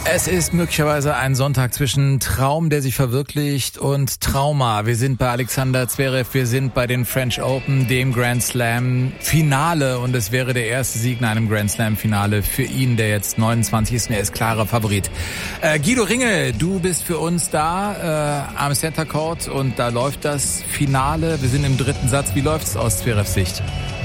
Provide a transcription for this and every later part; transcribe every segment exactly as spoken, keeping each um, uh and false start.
Es ist möglicherweise ein Sonntag zwischen Traum, der sich verwirklicht, und Trauma. Wir sind bei Alexander Zverev, wir sind bei den French Open, dem Grand Slam Finale, und es wäre der erste Sieg in einem Grand Slam Finale für ihn, der jetzt neunundzwanzig ist, und er ist klarer Favorit. Äh, Guido Ringel, du bist für uns da äh, am Center Court, und da läuft das Finale. Wir sind im dritten Satz. Wie läuft's aus Zverevs Sicht?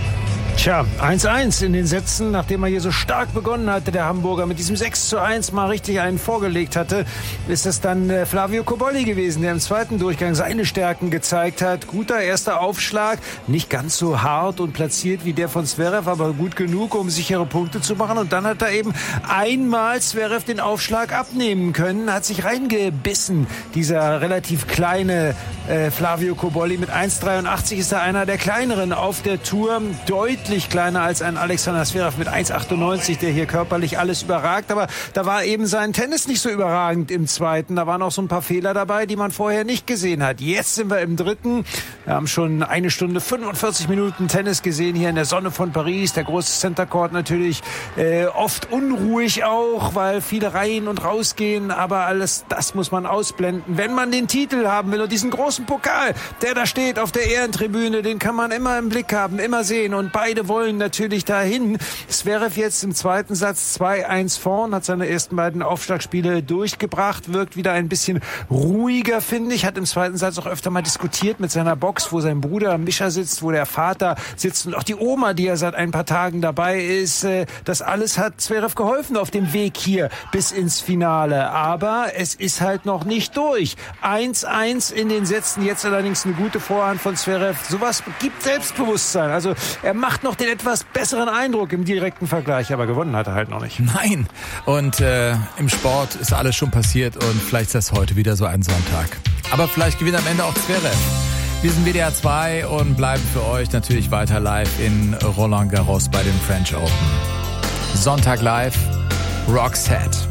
Tja, eins eins in den Sätzen, nachdem er hier so stark begonnen hatte, der Hamburger, mit diesem sechs zu eins mal richtig einen vorgelegt hatte, ist es dann äh, Flavio Cobolli gewesen, der im zweiten Durchgang seine Stärken gezeigt hat. Guter erster Aufschlag, nicht ganz so hart und platziert wie der von Zverev, aber gut genug, um sichere Punkte zu machen. Und dann hat er eben einmal Zverev den Aufschlag abnehmen können, hat sich reingebissen, dieser relativ kleine äh, Flavio Cobolli. Mit eins dreiundachtzig ist er einer der kleineren auf der Tour, deutlich kleiner als ein Alexander Zverev mit eins achtundneunzig, der hier körperlich alles überragt. Aber da war eben sein Tennis nicht so überragend im zweiten. Da waren auch so ein paar Fehler dabei, die man vorher nicht gesehen hat. Jetzt sind wir im dritten. Wir haben schon eine Stunde fünfundvierzig Minuten Tennis gesehen hier in der Sonne von Paris. Der große Center Court natürlich äh, oft unruhig auch, weil viele rein und rausgehen. Aber alles das muss man ausblenden. Wenn man den Titel haben will und diesen großen Pokal, der da steht auf der Ehrentribüne, den kann man immer im Blick haben, immer sehen. Und beide wollen natürlich dahin. Zverev jetzt im zweiten Satz zwei eins vorn, hat seine ersten beiden Aufschlagspiele durchgebracht, wirkt wieder ein bisschen ruhiger, finde ich, hat im zweiten Satz auch öfter mal diskutiert mit seiner Box, wo sein Bruder Mischa sitzt, wo der Vater sitzt und auch die Oma, die ja seit ein paar Tagen dabei ist. Das alles hat Zverev geholfen auf dem Weg hier bis ins Finale. Aber es ist halt noch nicht durch. eins eins in den Sätzen, jetzt allerdings eine gute Vorhand von Zverev. Sowas gibt Selbstbewusstsein. Also er macht noch den etwas besseren Eindruck im direkten Vergleich, aber gewonnen hat er halt noch nicht. Nein. Und äh, im Sport ist alles schon passiert, und vielleicht ist das heute wieder so ein Sonntag. Aber vielleicht gewinnt am Ende auch Zverev. Wir sind W D R zwei und bleiben für euch natürlich weiter live in Roland Garros bei den French Open. Sonntag live, Roxette.